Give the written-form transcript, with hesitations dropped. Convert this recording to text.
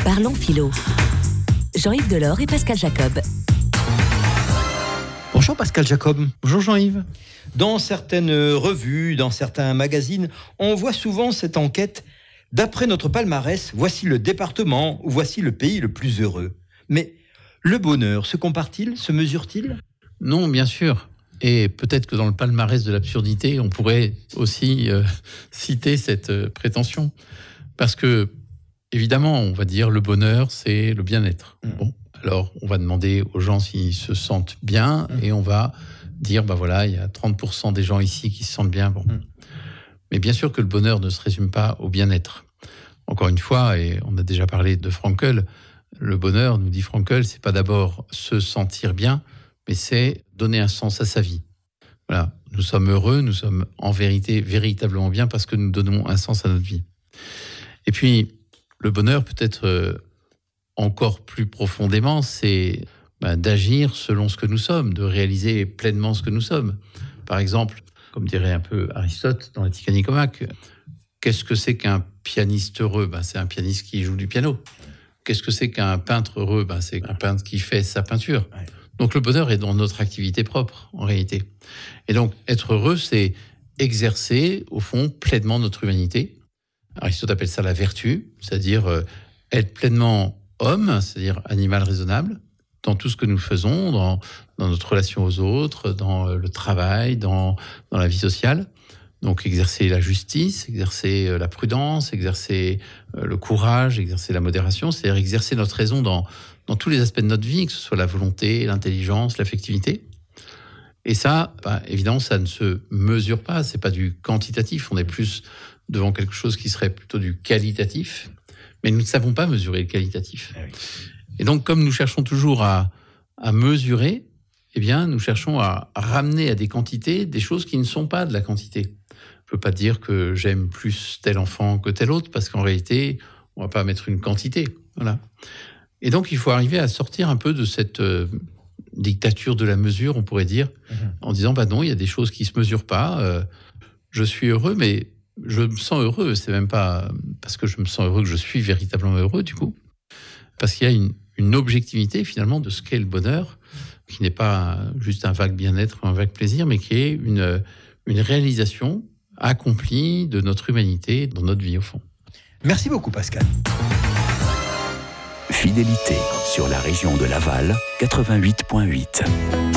Parlons philo. Jean-Yves Delors et Pascal Jacob. Bonjour Pascal Jacob. Bonjour Jean-Yves. Dans certaines revues, dans certains magazines, on voit souvent cette enquête. D'après notre palmarès, voici le département ou voici le pays le plus heureux. Mais le bonheur se compare-t-il, se mesure-t-il ? Non, bien sûr. Et peut-être que dans le palmarès de l'absurdité, on pourrait aussi citer cette prétention. Parce que, évidemment, on va dire le bonheur, c'est le bien-être. Bon, alors, on va demander aux gens s'ils se sentent bien et on va dire, il y a 30% des gens ici qui se sentent bien. Bon. Mais bien sûr que le bonheur ne se résume pas au bien-être. Encore une fois, et on a déjà parlé de Frankl, le bonheur, nous dit Frankl, c'est pas d'abord se sentir bien, mais c'est donner un sens à sa vie. Voilà, nous sommes heureux, nous sommes en vérité véritablement bien parce que nous donnons un sens à notre vie. Et puis, le bonheur, peut-être encore plus profondément, c'est d'agir selon ce que nous sommes, de réaliser pleinement ce que nous sommes. Par exemple, comme dirait un peu Aristote dans l'Éthique à Nicomaque, qu'est-ce que c'est qu'un pianiste heureux ? C'est un pianiste qui joue du piano. Qu'est-ce que c'est qu'un peintre heureux ? C'est un peintre qui fait sa peinture. Ouais. Donc le bonheur est dans notre activité propre, en réalité. Et donc, être heureux, c'est exercer, au fond, pleinement notre humanité. Aristote appelle ça la vertu, c'est-à-dire être pleinement homme, c'est-à-dire animal raisonnable, dans tout ce que nous faisons, dans notre relation aux autres, dans le travail, dans la vie sociale. Donc exercer la justice, exercer la prudence, exercer le courage, exercer la modération, c'est-à-dire exercer notre raison dans tous les aspects de notre vie, que ce soit la volonté, l'intelligence, l'affectivité. Et ça, évidemment, ça ne se mesure pas, c'est pas du quantitatif, on est plus devant quelque chose qui serait plutôt du qualitatif, mais nous ne savons pas mesurer le qualitatif. Et donc, comme nous cherchons toujours à mesurer, eh bien, nous cherchons à ramener à des quantités des choses qui ne sont pas de la quantité. Je ne peux pas dire que j'aime plus tel enfant que tel autre, parce qu'en réalité, on ne va pas mettre une quantité. Voilà. Et donc, il faut arriver à sortir un peu de cette dictature de la mesure, on pourrait dire, en disant, non, il y a des choses qui ne se mesurent pas. Je suis heureux, mais je me sens heureux. C'est même pas parce que je me sens heureux que je suis véritablement heureux, du coup. Parce qu'il y a une objectivité, finalement, de ce qu'est le bonheur, qui n'est pas juste un vague bien-être ou un vague plaisir, mais qui est une réalisation accomplie de notre humanité dans notre vie, au fond. Merci beaucoup, Pascal. Fidélité sur la région de Laval, 88.8.